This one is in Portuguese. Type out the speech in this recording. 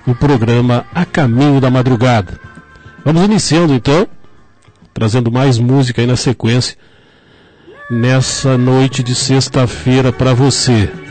o programa A Caminho da Madrugada. Vamos iniciando então, trazendo mais música aí na sequência, nessa noite de sexta-feira para você.